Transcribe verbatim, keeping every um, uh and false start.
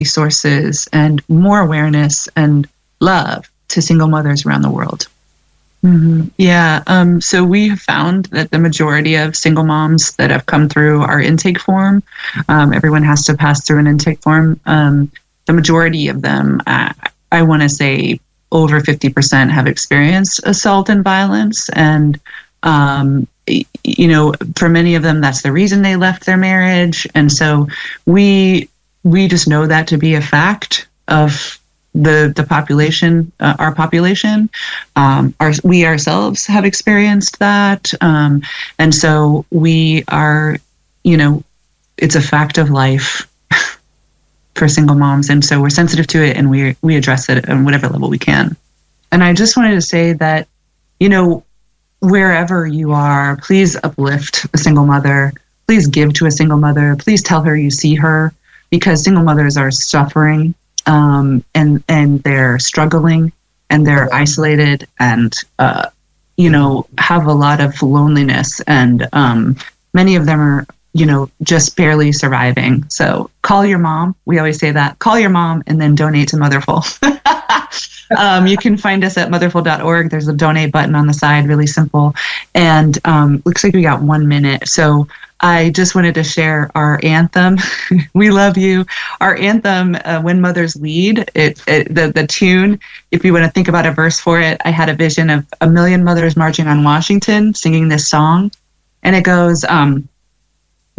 resources and more awareness and love to single mothers around the world. Mm-hmm. Yeah. Um, so we have found that the majority of single moms that have come through our intake form, um, everyone has to pass through an intake form. Um, the majority of them, uh, I want to say over fifty percent have experienced assault and violence. And, um, you know, for many of them, that's the reason they left their marriage. And so we, we just know that to be a fact of the the population, uh, our population. Um, our, we ourselves have experienced that. Um, and so we are, you know, it's a fact of life for single moms. And so we're sensitive to it, and we we address it on whatever level we can. And I just wanted to say that, you know, wherever you are, please uplift a single mother. Please give to a single mother. Please tell her you see her, because single mothers are suffering. Um, and, and they're struggling, and they're isolated, and, uh, you know, have a lot of loneliness, and, um, many of them are, you know, just barely surviving. So call your mom. We always say that. Call your mom and then donate to Motherful. um, you can find us at motherful dot org. There's a donate button on the side, really simple. And, um, looks like we got one minute. So I just wanted to share our anthem. We love you. Our anthem, uh, When Mothers Lead, it, it, the, the tune, if you want to think about a verse for it, I had a vision of a million mothers marching on Washington singing this song. And it goes, um,